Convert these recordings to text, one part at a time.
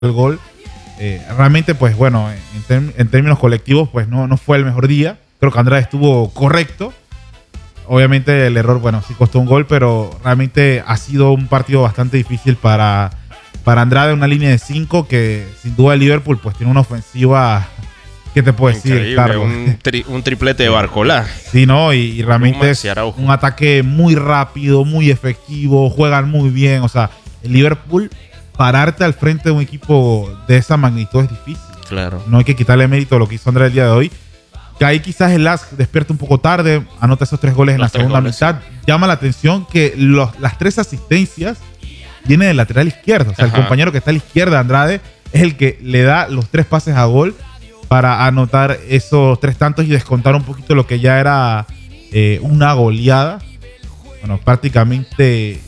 el gol. Realmente, pues bueno, en términos colectivos, pues no fue el mejor día. Creo que Andrade estuvo correcto. Obviamente el error, bueno, sí costó un gol, pero realmente ha sido un partido bastante difícil para Andrade, una línea de 5 que sin duda el Liverpool pues tiene una ofensiva. ¿Qué te puedo decir, Carlos? Un triplete de Barcolá. Sí, ¿no? Y realmente es un ataque muy rápido, muy efectivo, juegan muy bien. O sea, el Liverpool, pararte al frente de un equipo de esa magnitud es difícil. Claro. No hay que quitarle mérito a lo que hizo Andrade el día de hoy. Que ahí quizás el Lask despierta un poco tarde, anota esos 3 goles en la segunda mitad. Llama la atención que las 3 asistencias vienen del lateral izquierdo. O sea, el compañero que está a la izquierda, Andrade, es el que le da los 3 pases a gol para anotar esos 3 tantos y descontar un poquito lo que ya era una goleada. Bueno, prácticamente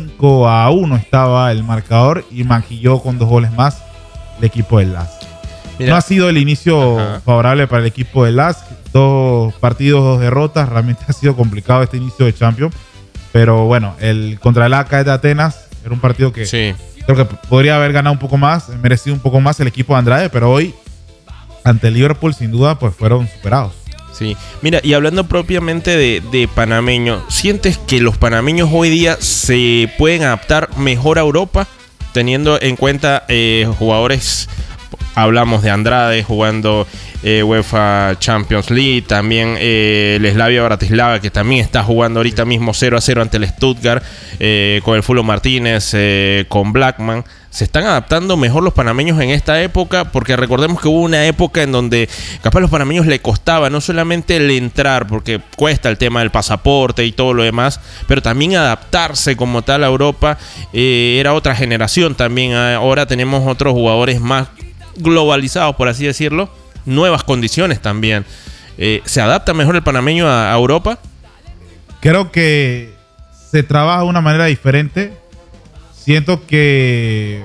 5-1 estaba el marcador y maquilló con 2 goles más el equipo del Lask. No ha sido el inicio favorable para el equipo de Lask. 2 partidos, 2 derrotas. Realmente ha sido complicado este inicio de Champions. Pero bueno, contra el AEK de Atenas era un partido que creo que podría haber ganado un poco más, merecido un poco más el equipo de Andrade, pero hoy ante el Liverpool sin duda pues fueron superados. Sí, mira, y hablando propiamente de panameños, ¿sientes que los panameños hoy día se pueden adaptar mejor a Europa? Teniendo en cuenta jugadores, hablamos de Andrade jugando UEFA Champions League, también el Slavia Bratislava, que también está jugando ahorita mismo 0-0 ante el Stuttgart, con el Fulo Martínez, con Blackman. ¿Se están adaptando mejor los panameños en esta época? Porque recordemos que hubo una época en donde capaz a los panameños le costaba no solamente el entrar, porque cuesta el tema del pasaporte y todo lo demás, pero también adaptarse como tal a Europa. Era otra generación también. Ahora tenemos otros jugadores más globalizados, por así decirlo, nuevas condiciones también. ¿Se adapta mejor el panameño a Europa? Creo que se trabaja de una manera diferente. Siento que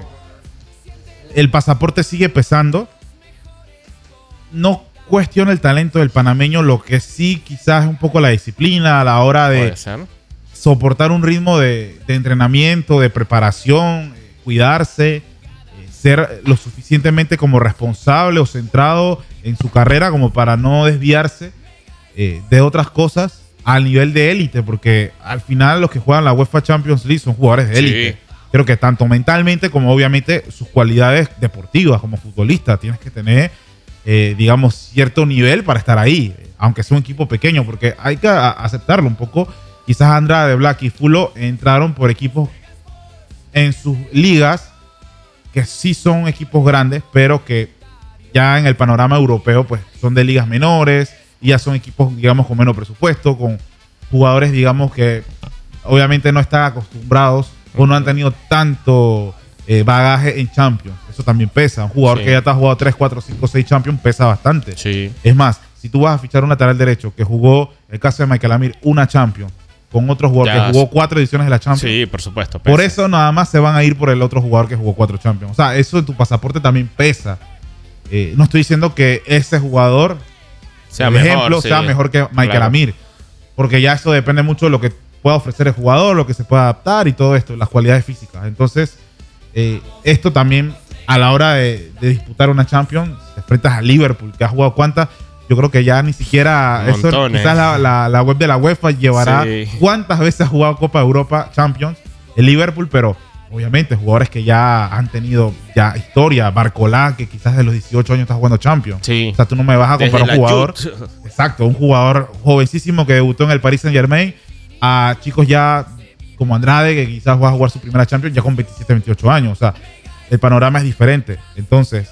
el pasaporte sigue pesando. No cuestiono el talento del panameño, lo que sí quizás es un poco la disciplina a la hora de soportar un ritmo de entrenamiento, de preparación, cuidarse, ser lo suficientemente como responsable o centrado en su carrera como para no desviarse de otras cosas al nivel de élite, porque al final los que juegan la UEFA Champions League son jugadores de élite. Sí. Creo que tanto mentalmente como obviamente sus cualidades deportivas como futbolista tienes que tener, digamos, cierto nivel para estar ahí, aunque sea un equipo pequeño, porque hay que aceptarlo un poco. Quizás Andrade, Black y Fulo entraron por equipos en sus ligas que sí son equipos grandes, pero que ya en el panorama europeo pues son de ligas menores y ya son equipos, digamos, con menos presupuesto, con jugadores, digamos, que obviamente no están acostumbrados o no han tenido tanto bagaje en Champions. Eso también pesa. Un jugador que ya te ha jugado 3, 4, 5, 6 Champions pesa bastante. Sí. Es más, si tú vas a fichar un lateral derecho que jugó, el caso de Michael Amir, una Champions, con otro jugador que jugó 4 ediciones de la Champions. Sí, por supuesto. Pesa. Por eso nada más se van a ir por el otro jugador que jugó 4 Champions. O sea, eso en tu pasaporte también pesa. No estoy diciendo que ese jugador, sea por ejemplo, sea mejor que Michael Amir. Porque ya eso depende mucho de lo que pueda ofrecer el jugador, lo que se pueda adaptar y todo esto, las cualidades físicas. Entonces, esto también a la hora de disputar una Champions, te enfrentas a Liverpool, que ha jugado cuántas. Yo creo que ya ni siquiera eso, quizás la web de la UEFA llevará cuántas veces ha jugado Copa de Europa Champions el Liverpool, pero obviamente jugadores que ya han tenido ya historia. Barcolá, que quizás de los 18 años está jugando Champions. Sí. O sea, tú no me vas a comparar un jugador exacto, un jugador jovencísimo que debutó en el Paris Saint-Germain a chicos ya como Andrade, que quizás va a jugar su primera Champions ya con 27, 28 años. O sea, el panorama es diferente. Entonces,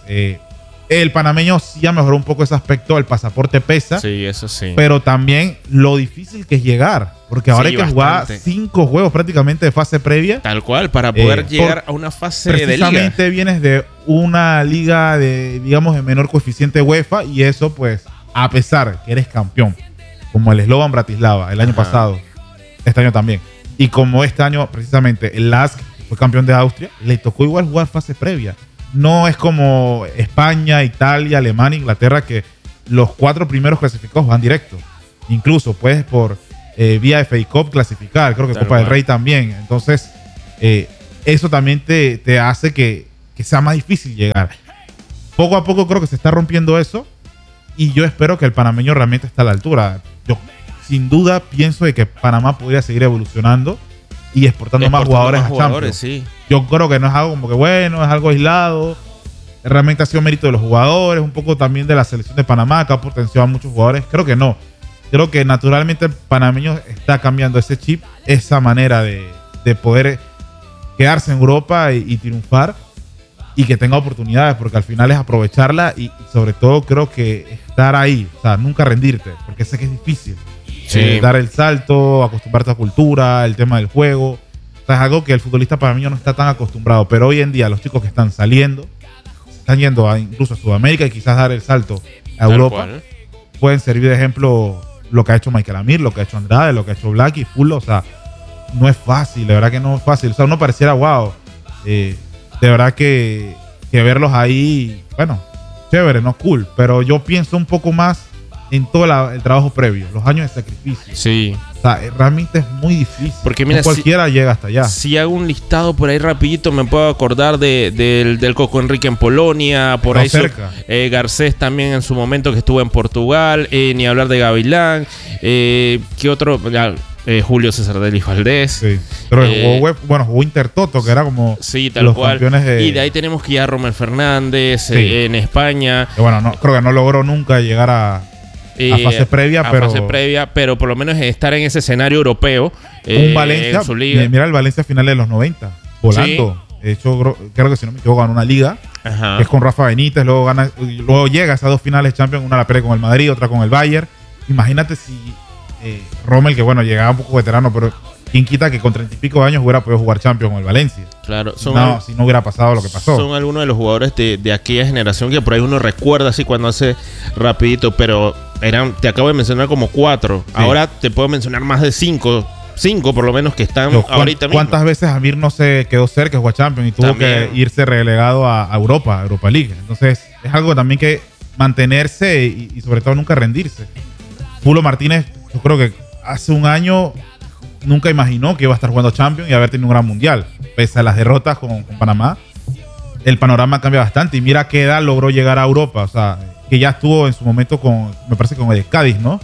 el panameño sí ha mejorado un poco ese aspecto. El pasaporte pesa. Sí, eso sí. Pero también lo difícil que es llegar. Porque ahora hay que jugar 5 juegos prácticamente de fase previa. Tal cual, para poder llegar a una fase de liga. Precisamente vienes de una liga de, digamos, de menor coeficiente UEFA. Y eso, pues, a pesar que eres campeón, como el Slovan Bratislava el año pasado, este año también. Y como este año, precisamente, el Lask fue campeón de Austria, le tocó igual jugar fase previa. No es como España, Italia, Alemania, Inglaterra, que los 4 primeros clasificados van directo. Incluso puedes por vía FA Cup clasificar. Creo que Copa del Rey también. Entonces, eso también te hace que que sea más difícil llegar. Poco a poco creo que se está rompiendo eso y yo espero que el panameño realmente esté a la altura. Yo sin duda pienso de que Panamá podría seguir evolucionando y exportando más jugadores a Champions. Sí. Yo creo que no es algo como que bueno, es algo aislado. Realmente ha sido mérito de los jugadores, un poco también de la selección de Panamá, que ha potenciado a muchos jugadores. Creo que no. Creo que naturalmente el panameño está cambiando ese chip, esa manera de poder quedarse en Europa y triunfar y que tenga oportunidades, porque al final es aprovecharla y sobre todo creo que estar ahí, o sea, nunca rendirte, porque sé que es difícil. Sí. Dar el salto, acostumbrarte a cultura, el tema del juego. O sea, es algo que el futbolista panameño no está tan acostumbrado, pero hoy en día los chicos que están saliendo, están yendo incluso a Sudamérica y quizás dar el salto a Europa, pueden servir de ejemplo lo que ha hecho Michael Amir, lo que ha hecho Andrade, lo que ha hecho Blacky, Fulo. O sea, no es fácil, de verdad que no es fácil. O sea, uno pareciera wow. De verdad que verlos ahí, bueno, chévere, no cool, pero yo pienso un poco más en todo el trabajo previo, los años de sacrificio. Sí. O sea, realmente es muy difícil. Porque mira, no cualquiera llega hasta allá. Si hago un listado por ahí rapidito, me puedo acordar del Coco Enrique en Polonia, por ahí cerca. Garcés también en su momento que estuvo en Portugal, ni hablar de Gavilán, ¿qué otro? Julio César del Hijo Valdés. Sí. Pero jugó Intertoto, que era como sí, tal los cual. campeones Y de ahí tenemos que ir a Romel Fernández, sí. En España. Bueno, no, creo que no logró nunca llegar a fase previa, pero por lo menos estar en ese escenario europeo. Un Valencia, en su liga. mira el Valencia final de los 90, volando. Sí. De hecho, creo que si no me equivoco, ganó una liga, ajá, que es con Rafa Benítez, luego llega a esas dos finales Champions, una la pierde con el Madrid, otra con el Bayern. Imagínate si Rommel, que bueno, llegaba un poco veterano, pero quién quita que con 30 y pico de años hubiera podido jugar Champions con el Valencia. Claro, si no hubiera pasado lo que pasó. Son algunos de los jugadores de aquella generación que por ahí uno recuerda así cuando hace rapidito, pero te acabo de mencionar como 4. Sí. Ahora te puedo mencionar más de 5 por lo menos que están ahorita mismo. ¿Cuántas veces Amir no se quedó cerca de jugar Champions y tuvo también que irse relegado a Europa League? Entonces es algo también que mantenerse y sobre todo nunca rendirse. Fulo Martínez, yo creo que hace un año nunca imaginó que iba a estar jugando Champions y haber tenido un gran mundial. Pese a las derrotas con Panamá, el panorama cambia bastante. Y mira qué edad logró llegar a Europa. O sea, que ya estuvo en su momento me parece con el Cádiz, ¿no?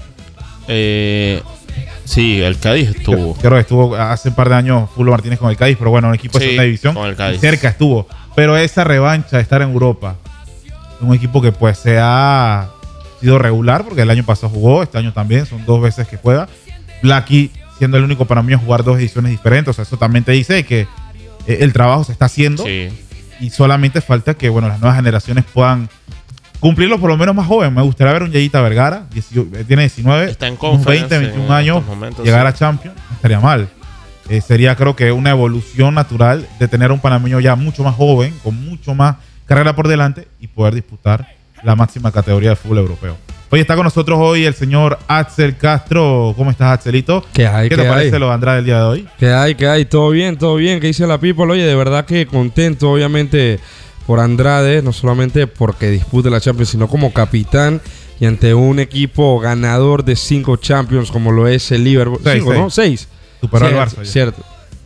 Sí, el Cádiz estuvo. Creo que estuvo hace un par de años Fulo Martínez con el Cádiz, pero bueno, un equipo de segunda división. Con el Cádiz. Cerca estuvo. Pero esa revancha de estar en Europa, un equipo que pues se ha sido regular, porque el año pasado jugó, este año también, son 2 veces que juega. Blacky siendo el único para mí a jugar 2 ediciones diferentes, o sea, eso también te dice que el trabajo se está haciendo, sí, y solamente falta que, bueno, las nuevas generaciones puedan cumplirlo por lo menos más joven. Me gustaría ver un Yeyita Vergara, tiene 19, está en 20, 21 años, momentos, llegar a Champions, no estaría mal. Sería, creo que, una evolución natural de tener un panameño ya mucho más joven, con mucho más carrera por delante y poder disputar la máxima categoría de fútbol europeo. Hoy está con nosotros hoy el señor Axel Castro. ¿Cómo estás, Axelito? ¿Qué te parece lo de Andrade el día de hoy? ¿Qué hay? ¿Todo bien? ¿Qué dice la people? Oye, de verdad que contento, obviamente, por Andrade, no solamente porque dispute la Champions, sino como capitán y ante un equipo ganador de 5 Champions como lo es el Liverpool. 6. Superó al Barça. Cierto.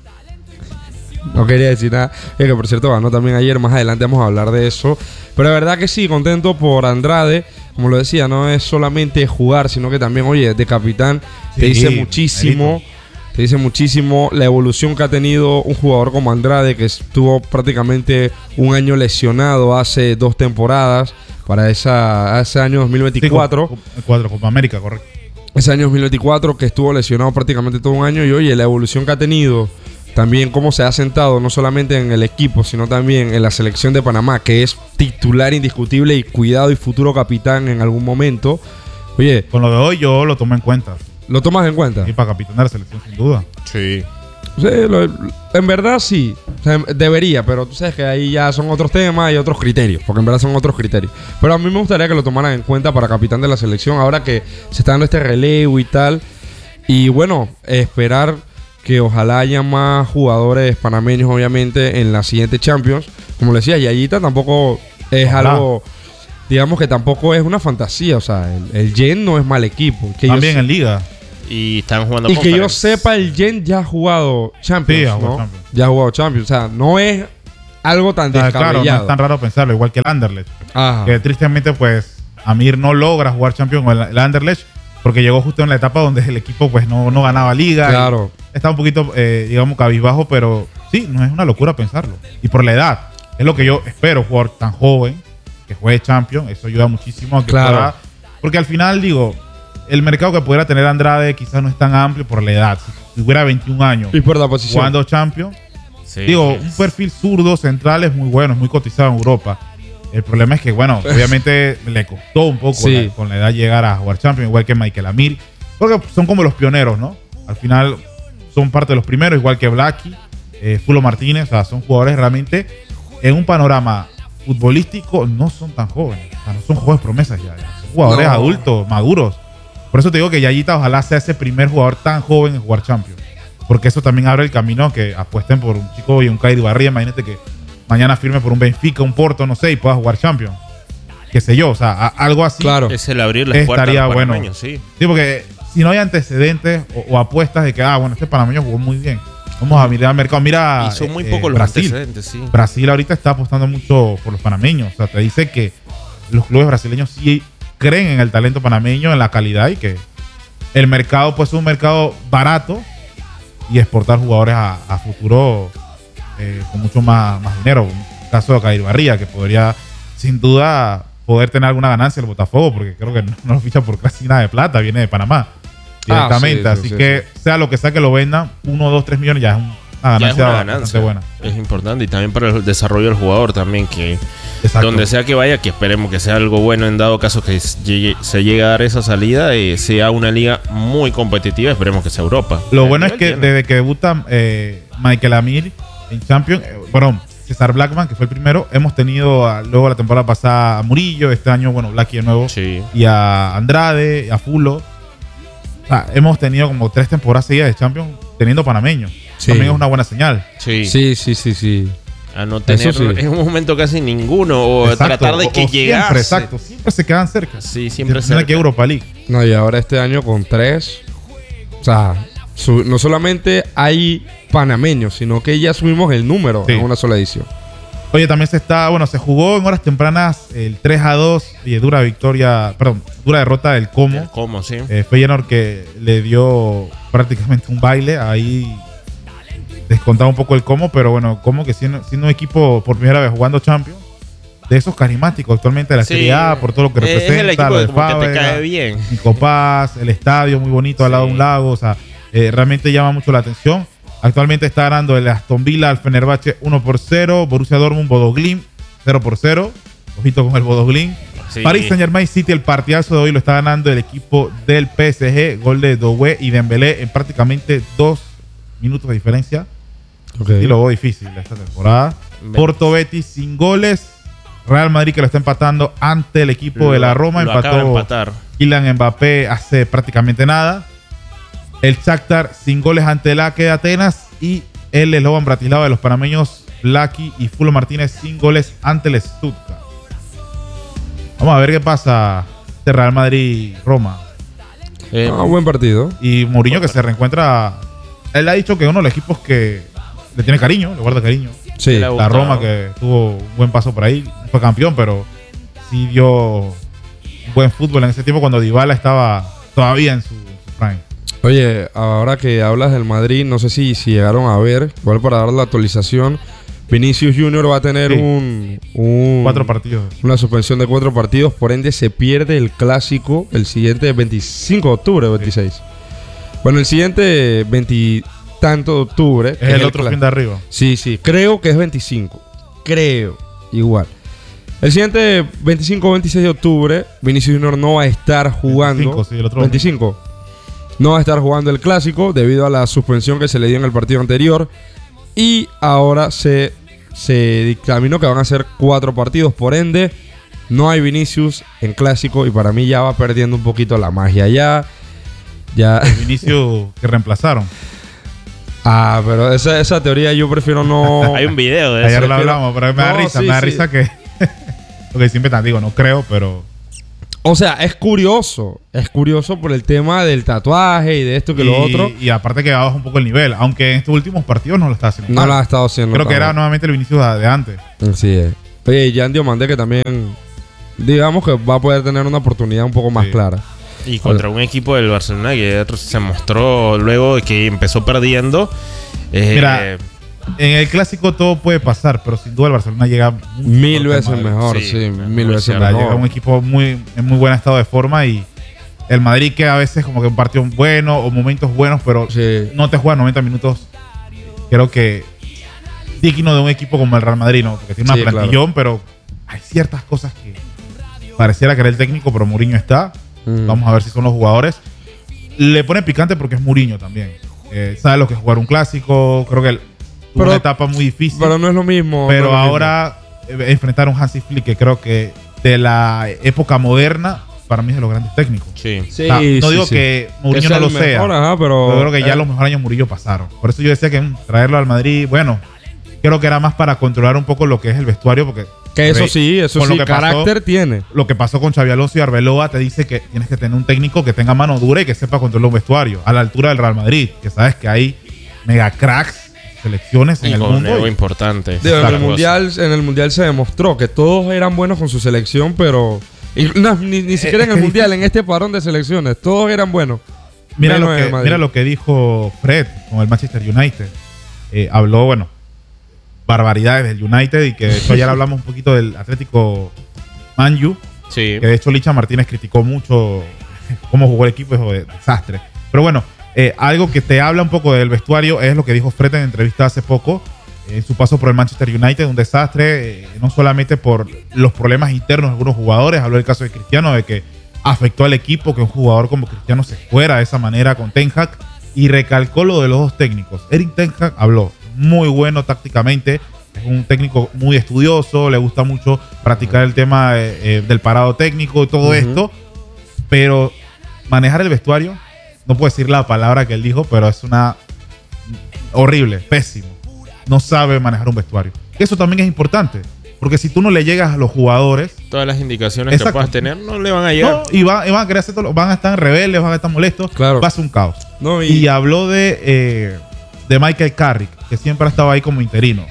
No quería decir nada. Que por cierto ganó también ayer. Más adelante vamos a hablar de eso. Pero de verdad que sí, contento por Andrade. Como lo decía, no es solamente jugar, sino que también, oye, de capitán te dice muchísimo. Te dice muchísimo la evolución que ha tenido un jugador como Andrade, que estuvo prácticamente un año lesionado hace 2 temporadas para ese año 2024. Sí, Copa América, correcto. Ese año 2024 que estuvo lesionado prácticamente todo un año. Y oye, la evolución que ha tenido, también cómo se ha sentado no solamente en el equipo, sino también en la selección de Panamá, que es titular indiscutible y cuidado y futuro capitán en algún momento. Oye, con lo de hoy yo lo tomé en cuenta. ¿Lo tomas en cuenta? Y para capitanear la selección, sin duda. Sí. Sí, en verdad sí. O sea, debería, pero tú sabes que ahí ya son otros temas y otros criterios. Porque en verdad son otros criterios. Pero a mí me gustaría que lo tomaran en cuenta para capitán de la selección, ahora que se está dando este relevo y tal. Y bueno, esperar que ojalá haya más jugadores panameños, obviamente, en la siguiente Champions. Como le decía, Yayita tampoco es algo, digamos que tampoco es una fantasía. O sea, el Gen no es mal equipo. Que también en Liga. Y están jugando y que yo sepa, el Gen ya ha jugado Champions, sí, ¿no? Ya ha jugado Champions. O sea, no es algo tan Claro, descabellado. no es tan raro pensarlo, igual que el Anderlecht. Ajá. Que tristemente, pues, Amir no logra jugar Champions con el Anderlecht porque llegó justo en la etapa donde el equipo, pues, no ganaba liga. Claro. Está un poquito, digamos, cabizbajo, pero sí, no es una locura pensarlo. Y por la edad, es lo que yo espero, un jugador tan joven que juegue Champions. Eso ayuda muchísimo a que Claro. pueda. Porque al final, digo, el mercado que pudiera tener Andrade quizás no es tan amplio por la edad. Si tuviera 21 años Y por la posición. jugando Champions, Sí. digo, un perfil zurdo central es muy bueno, es muy cotizado en Europa. El problema es que, bueno, obviamente le costó un poco Sí. con la edad llegar a jugar Champions, igual que Michael Amir, porque son como los pioneros, ¿no? Al final son parte de los primeros, igual que Blackie, Fulo Martínez, o sea, son jugadores realmente en un panorama futbolístico no son tan jóvenes, o sea, no son jóvenes promesas ya, son jugadores No. adultos, maduros. Por eso te digo que Yayita ojalá sea ese primer jugador tan joven en jugar Champions, porque eso también abre el camino a que apuesten por un chico y un Kairi Barría. Imagínate que mañana firme por un Benfica, un Porto, no sé, y pueda jugar Champions. Qué sé yo, o sea, algo así. Claro. Es el abrir las puertas Estaría a los bueno. panameños, sí. Sí, porque si no hay antecedentes o apuestas de que, bueno, este panameño jugó muy bien. Vamos a mirar al mercado. Mira, Y son muy pocos los Brasil. antecedentes, sí. Brasil ahorita está apostando mucho por los panameños. O sea, te dice que los clubes brasileños sí creen en el talento panameño, en la calidad, y que el mercado, pues, es un mercado barato y exportar jugadores a futuro con mucho más dinero. Un caso de Kairi Barría, que podría, sin duda, poder tener alguna ganancia el Botafogo, porque creo que no lo ficha por casi nada de plata, viene de Panamá directamente. sí, Así sí, que, sea lo que sea que lo vendan, 1, 2, 3 millones ya es una Ya es ganancia, una bastante ganancia. buena. Es importante y también para el desarrollo del jugador también, que Exacto. donde sea que vaya, que esperemos que sea algo bueno en dado caso que se llegue a dar esa salida, sea una liga muy competitiva, esperemos que sea Europa. Lo El bueno es nivel que tiene. desde que debuta Michael Amir en Champions, César Blackman, que fue el primero, hemos tenido luego la temporada pasada a Murillo, este año, bueno, Blackie de nuevo, Sí. y a Andrade, a Fulo. O sea, hemos tenido como 3 temporadas seguidas de Champions teniendo panameños. Sí. También es una buena señal. Sí. Sí. A no tener Eso sí. en un momento casi ninguno o Exacto. tratar de que O llegase. Siempre, exacto. Siempre se quedan cerca. Sí, siempre Tiene cerca. que Europa League. No, y ahora este año con 3. O sea, no solamente hay panameños, sino que ya subimos el número Sí. en una sola edición. Oye, también se jugó en horas tempranas el 3-2 y dura derrota del Como. ¿Cómo? Sí. Feyenoord, que le dio prácticamente un baile. Ahí descontaba un poco el Como, pero bueno, Como que siendo un equipo por primera vez jugando Champions, de esos carismáticos actualmente de la Sí. Serie A, por todo lo que Es representa, el equipo lo de que como que te Fábregas, cae bien. Nico Paz, el estadio muy bonito al lado de un lago, o sea, realmente llama mucho la atención. Actualmente está ganando el Aston Villa al Fenerbahce 1-0, Borussia Dortmund, Bodo Glimt 0-0. Ojito con el Bodo Glimt. Sí. Paris Saint-Germain City, el partidazo de hoy lo está ganando el equipo del PSG, gol de Doué y Dembélé en prácticamente 2 minutos de diferencia. Y lo veo difícil esta temporada. Porto Betis sin goles. Real Madrid que lo está empatando ante el equipo de la Roma. Lo acaba de Empató empatar. Kylian Mbappé hace prácticamente nada. El Shakhtar sin goles ante el AEK de Atenas. Y el Slovan Bratislava de los panameños Blackie y Fulo Martínez sin goles ante el Stuttgart. Vamos a ver qué pasa de Real Madrid-Roma. Buen partido. Y Mourinho que se reencuentra. Él ha dicho que uno de los equipos que le tiene cariño, le guarda cariño. Sí. La- La Roma, que tuvo un buen paso por ahí, no fue campeón, pero sí dio un buen fútbol en ese tiempo cuando Dybala estaba todavía en su prime. Oye, ahora que hablas del Madrid, no sé si llegaron a ver, igual para dar la actualización, Vinicius Junior va a tener Sí. 4 partidos. una suspensión de 4 partidos, por ende se pierde el clásico el siguiente 25 de octubre o 26. Bueno, el siguiente 20 tanto de octubre. Es el otro fin de arriba. Sí, creo que es 25. Creo, igual. El siguiente 25 o 26 de octubre, Vinicius Junior no va a estar jugando. 25, sí, el otro 25. No va a estar jugando el clásico debido a la suspensión que se le dio en el partido anterior. Y ahora se dictaminó que van a ser 4 partidos. Por ende, no hay Vinicius en clásico. Y para mí ya va perdiendo un poquito la magia. Ya. El Vinicius que reemplazaron. Pero esa teoría yo prefiero no. Hay un video de eso. Ayer lo prefiero- hablamos, pero me da No, risa, sí, me da sí. risa que. Porque siempre te digo, no creo, pero. O sea, es curioso por el tema del tatuaje y de esto que lo otro. Y aparte que baja un poco el nivel, aunque en estos últimos partidos no lo está haciendo. No lo ha estado haciendo. Creo que era nuevamente el Vinicius de antes. Así es. Oye, y Jan Diomande que también, digamos que va a poder tener una oportunidad un poco más clara. Y contra un equipo del Barcelona que se mostró luego de que empezó perdiendo. Mira, en el clásico todo puede pasar, pero sin duda el Barcelona llega mil veces mejor, sí, mil veces mejor. Llega un equipo en muy buen estado de forma y el Madrid que a veces como que un partido bueno o momentos buenos, pero no te juega 90 minutos. Creo que digno de un equipo como el Real Madrid, ¿no? Porque tiene una plantillón, pero hay ciertas cosas que pareciera que era el técnico, pero Mourinho está. Vamos a ver si son los jugadores. Le pone picante porque es Mourinho también. Sabe lo que es jugar un clásico. Creo que una etapa muy difícil. Pero no es lo mismo. Pero no ahora enfrentar a un Hansi Flick que creo que de la época moderna para mí es de los grandes técnicos. Sí. O sea, no digo que Mourinho no lo sea. Pero creo que ya los mejores años Mourinho pasaron. Por eso yo decía que traerlo al Madrid, bueno, creo que era más para controlar un poco lo que es el vestuario porque que eso sí, carácter tiene. Lo que pasó con Xabi Alonso y Arbeloa te dice que tienes que tener un técnico que tenga mano dura y que sepa controlar un vestuario a la altura del Real Madrid, que sabes que hay mega cracks, selecciones en el mundo. Algo importante. En el mundial se demostró que todos eran buenos con su selección, pero ni siquiera en el mundial, en este parón de selecciones, todos eran buenos. Mira lo que dijo Fred con el Manchester United. Habló, bueno, barbaridades del United y que de hecho ayer hablamos un poquito del Atlético Man U, que de hecho Licha Martínez criticó mucho cómo jugó el equipo, es de desastre. Pero bueno, algo que te habla un poco del vestuario es lo que dijo Fred en entrevista hace poco, en su paso por el Manchester United, un desastre, no solamente por los problemas internos de algunos jugadores, habló del caso de Cristiano, de que afectó al equipo que un jugador como Cristiano se fuera de esa manera con Ten Hag, y recalcó lo de los dos técnicos. Erik Ten Hag habló muy bueno tácticamente, es un técnico muy estudioso, le gusta mucho practicar el tema del parado técnico y todo esto, pero manejar el vestuario, no puedo decir la palabra que él dijo, pero es una horrible, pésimo. No sabe manejar un vestuario. Eso también es importante, porque si tú no le llegas a los jugadores, todas las indicaciones que puedas tener no le van a llegar. No, y van a querer hacer todo, van a estar rebeldes, van a estar molestos, va a ser un caos. Y habló de Michael Carrick, que siempre ha estado ahí como interino.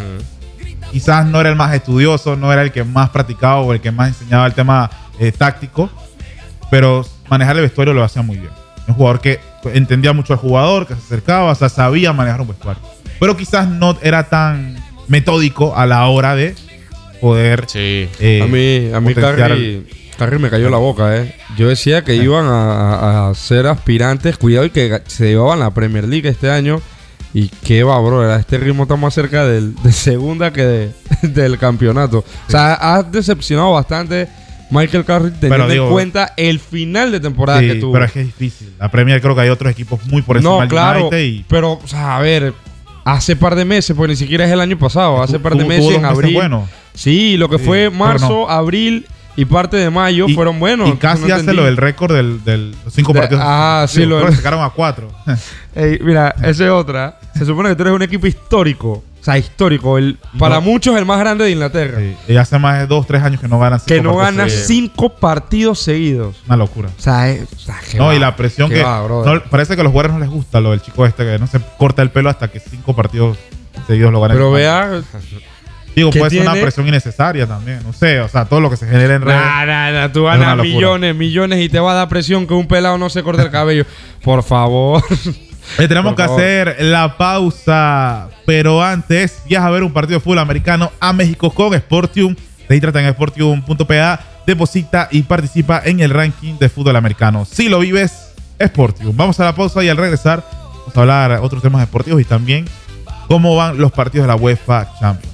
Quizás no era el más estudioso, no era el que más practicaba o el que más enseñaba el tema táctico, pero manejar el vestuario lo hacía muy bien. Un jugador que entendía mucho al jugador, que se acercaba, o sea, sabía manejar un vestuario. Pero quizás no era tan metódico a la hora de poder... a mí Carrick me cayó la boca, Yo decía que iban a ser aspirantes, cuidado, y que se llevaban la Premier League este año. Y qué va, bro, a este ritmo está más cerca de segunda que del campeonato. Sí. O sea, ha decepcionado bastante Michael Carrick teniendo en cuenta el final de temporada que tuvo. Pero es que es difícil. La Premier creo que hay otros equipos muy por encima del United. Pero, o sea, a ver, hace par de meses, pues ni siquiera es el año pasado, hace par de meses en abril. Bueno. Sí, lo que fue marzo, abril y parte de mayo fueron buenos. Y casi hace lo del récord de los 5 partidos. Sí, lo sacaron a 4. Mira, esa es otra. Se supone que tú eres un equipo histórico. O sea, histórico. Para muchos el más grande de Inglaterra. Y hace más de 2-3 años que no ganan 5 partidos. Que no gana 5 partidos seguidos. Una locura. O sea, y la presión que... parece que a los jugadores no les gusta lo del chico este, que no se corta el pelo hasta que 5 partidos seguidos lo ganan. Pero vea... Digo, puede ser una presión innecesaria también. No sé, o sea, todo lo que se genera en redes. Tú ganas millones y te va a dar presión que un pelado no se corte el cabello. Por favor. Tenemos que hacer la pausa, pero antes viaja a ver un partido de fútbol americano a México con Sportium. Regístrate en sportium.pa, deposita y participa en el ranking de fútbol americano. Si lo vives, Sportium. Vamos a la pausa y al regresar vamos a hablar otros temas deportivos y también cómo van los partidos de la UEFA Champions.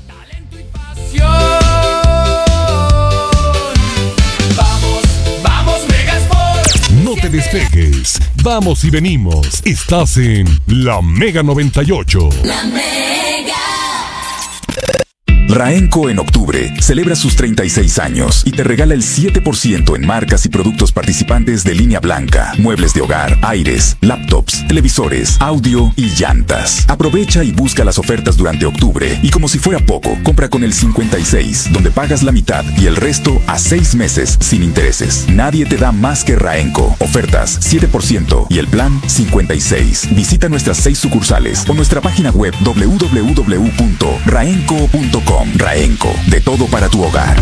No te despegues. Vamos y venimos. Estás en La Mega 98. La Mega. Raenco en octubre celebra sus 36 años y te regala el 7% en marcas y productos participantes de línea blanca, muebles de hogar, aires, laptops, televisores, audio y llantas. Aprovecha y busca las ofertas durante octubre y como si fuera poco, compra con el 56, donde pagas la mitad y el resto a 6 meses sin intereses. Nadie te da más que Raenco. Ofertas 7% y el plan 56. Visita nuestras 6 sucursales o nuestra página web www.raenco.com. Raenco, de todo para tu hogar.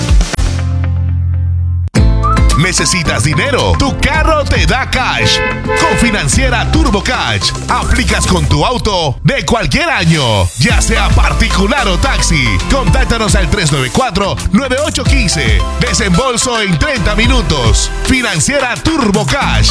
¿Necesitas dinero? Tu carro te da cash. Con Financiera Turbo Cash, aplicas con tu auto de cualquier año, ya sea particular o taxi. Contáctanos al 394-9815. Desembolso en 30 minutos. Financiera Turbo Cash.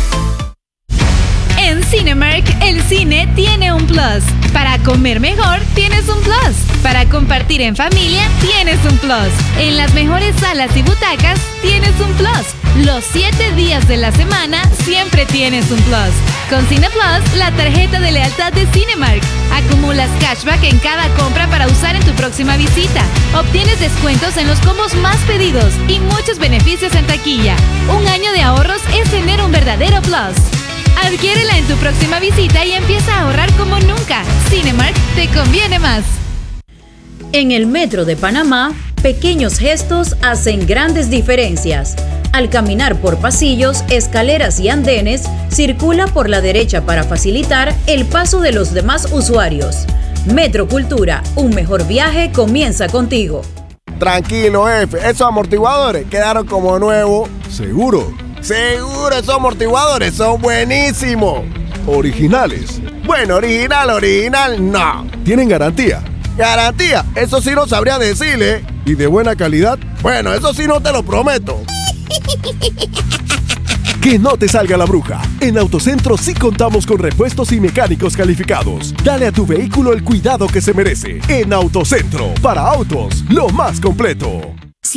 En Cinemark, el cine tiene un plus. Para comer mejor, tienes un plus. Para compartir en familia, tienes un plus. En las mejores salas y butacas, tienes un plus. Los 7 días de la semana, siempre tienes un plus. Con Cine Plus, la tarjeta de lealtad de Cinemark. Acumulas cashback en cada compra para usar en tu próxima visita. Obtienes descuentos en los combos más pedidos y muchos beneficios en taquilla. Un año de ahorros es tener un verdadero plus. Adquiérela en tu próxima visita y empieza a ahorrar como nunca. Cinemark te conviene más. En el Metro de Panamá, pequeños gestos hacen grandes diferencias. Al caminar por pasillos, escaleras y andenes, circula por la derecha para facilitar el paso de los demás usuarios. Metro Cultura, un mejor viaje comienza contigo. Tranquilo, jefe, esos amortiguadores quedaron como nuevos. ¿Seguro? Seguro, esos amortiguadores son buenísimos. ¿Originales? Bueno, original, no. ¿Tienen garantía? ¿Garantía? Eso sí no sabría decirle. ¿Y de buena calidad? Bueno, eso sí no te lo prometo. Que no te salga la bruja. En Autocentro sí contamos con repuestos y mecánicos calificados. Dale a tu vehículo el cuidado que se merece. En Autocentro, para autos, lo más completo.